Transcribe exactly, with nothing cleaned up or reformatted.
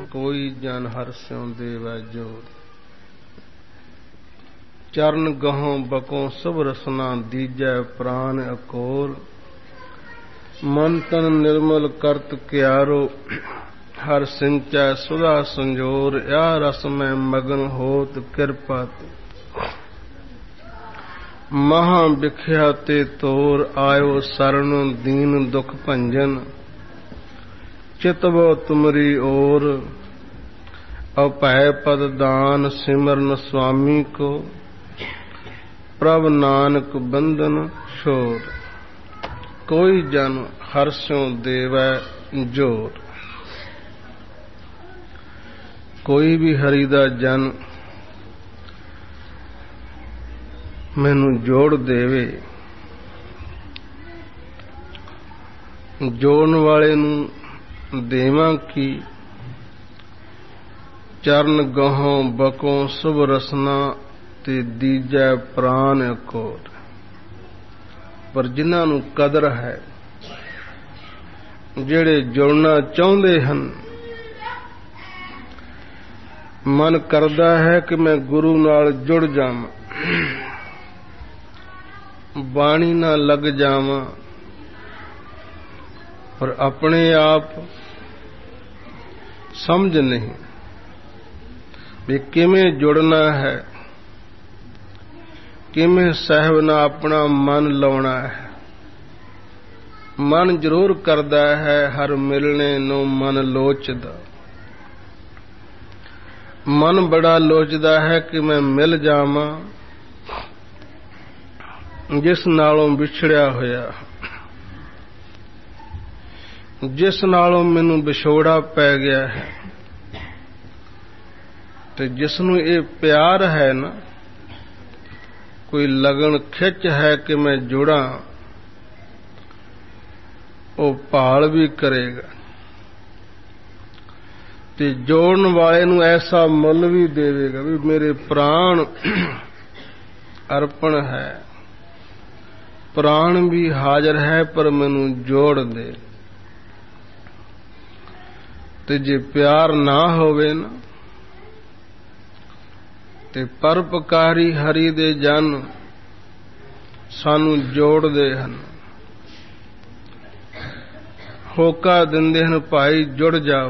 कोई जन हर स्यों देवै जोर। चरण गहों बकों सब रसना दीजै प्राण अकोर। मन तन निर्मल करत क्यारो हर सिंचै सुधा संजोर। या रस में मगन होत कृपा ते महा बिख्या ते तोर। आयो शरण दीन दुख भंजन चितवो तुमरी ओर। अभय पद दान सिमरन स्वामी को प्रभ नानक बंदन छोर। कोई जन हर स्यों देवै जोर। कोई भी हरि दा जन मैनू जोड़ देवे, जोड़न वाले नू देवां की। चरण गहों बकों शुभ रसना ते दीजै प्राण अकोर। पर जिन्हां नू कदर है, जिहड़े जुड़ना चाहुंदे हन, मन करदा है कि मैं गुरु नाल जुड़ जावां, बाणी ना लग जावां, पर अपने आप समझ नहीं भी किवें जुड़ना है, किवें सहब ना अपना मन लाउणा है। मन जरूर करदा है हर मिलने नूं मन लोचदा। मन बड़ा लोचदा है कि मैं मिल जावां जिस नालों विछड़िया होया, जिस नालों मैनू विछोड़ा पै गया है। ते जिसनू ये प्यार है ना, कोई लगन खिच है कि मैं जुड़ा, वो भाल भी करेगा ते जोड़न वाले नू ऐसा मुल भी देवेगा भी मेरे प्राण अर्पण है, प्राण भी हाजिर है, पर मैनू जोड़ दे। ते जे प्यार ना होवे ना, ते परोपकारी हरि दे जन सानू जोड़दे हन, होका दिंदे हन भाई जुड़ जाओ।